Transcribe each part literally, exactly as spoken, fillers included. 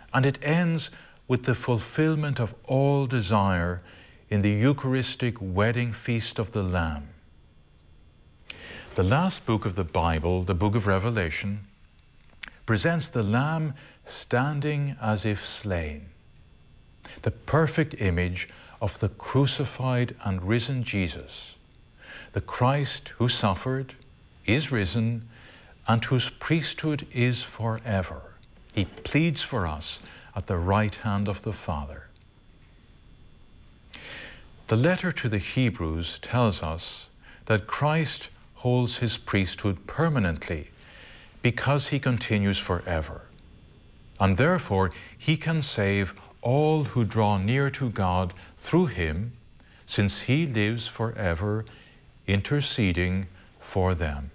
and it ends with the fulfillment of all desire in the Eucharistic wedding feast of the Lamb. The last book of the Bible, the book of Revelation, presents the Lamb standing as if slain, the perfect image of the crucified and risen Jesus, the Christ who suffered, is risen, and whose priesthood is forever. He pleads for us at the right hand of the Father. The letter to the Hebrews tells us that Christ holds his priesthood permanently because he continues forever. And therefore, he can save all who draw near to God through him, since he lives forever, interceding for them.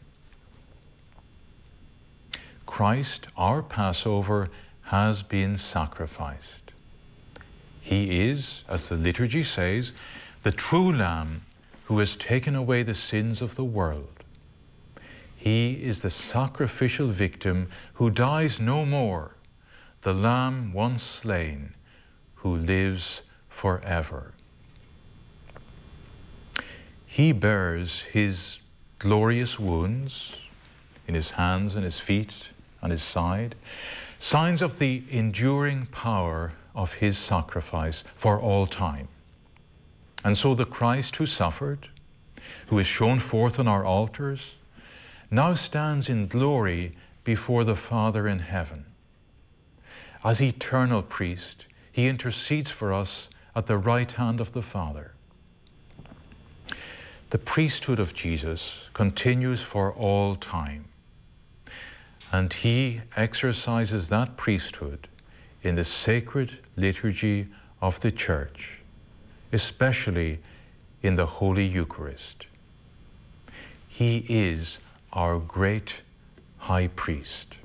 Christ, our Passover, has been sacrificed. He is, as the liturgy says, the true Lamb who has taken away the sins of the world. He is the sacrificial victim who dies no more, the Lamb once slain, who lives forever. He bears his glorious wounds in his hands and his feet and his side, signs of the enduring power of his sacrifice for all time. And so the Christ who suffered, who is shown forth on our altars, now stands in glory before the Father in heaven. As eternal priest, he intercedes for us at the right hand of the Father. The priesthood of Jesus continues for all time, and he exercises that priesthood in the sacred liturgy of the Church, especially in the Holy Eucharist. He is our great high priest.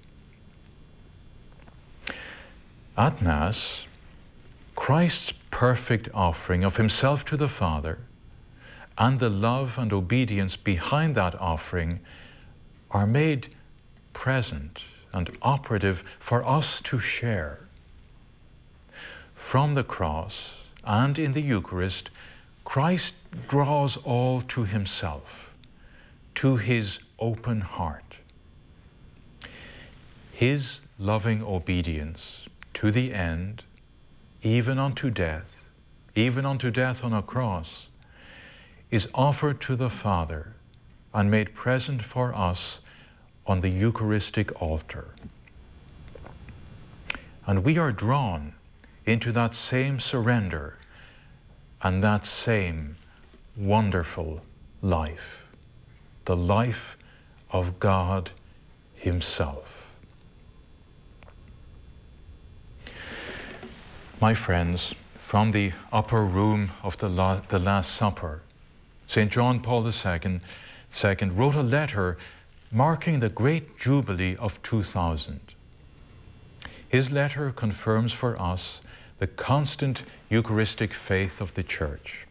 At Mass, Christ's perfect offering of himself to the Father and the love and obedience behind that offering are made present and operative for us to share. From the cross and in the Eucharist, Christ draws all to himself, to his open heart. His loving obedience to the end, even unto death, even unto death on a cross, is offered to the Father and made present for us on the Eucharistic altar. And we are drawn into that same surrender and that same wonderful life, the life of God himself. My friends, from the upper room of the, la- the Last Supper, Saint John Paul the Second, Second wrote a letter marking the great Jubilee of two thousand. His letter confirms for us the constant Eucharistic faith of the Church.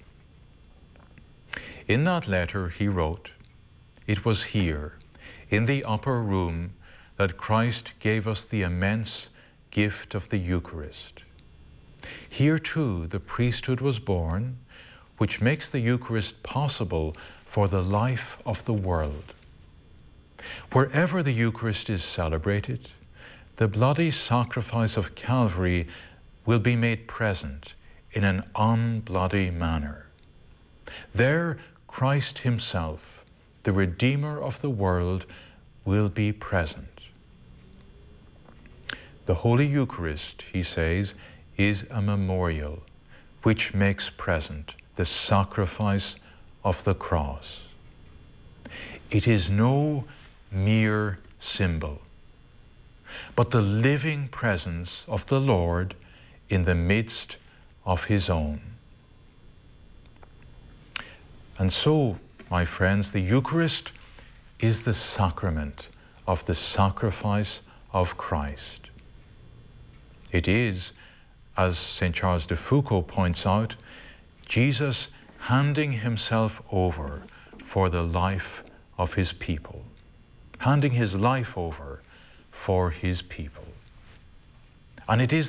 In that letter he wrote, "It was here, in the upper room, that Christ gave us the immense gift of the Eucharist. Here too the priesthood was born, which makes the Eucharist possible for the life of the world. Wherever the Eucharist is celebrated, the bloody sacrifice of Calvary will be made present in an unbloody manner. There Christ himself, the Redeemer of the world, will be present." The Holy Eucharist, he says, is a memorial which makes present the sacrifice of the cross. It is no mere symbol, but the living presence of the Lord in the midst of his own. And so, my friends, the Eucharist is the sacrament of the sacrifice of Christ. It is, as Saint Charles de Foucauld points out, Jesus handing himself over for the life of his people, handing his life over for his people. And it is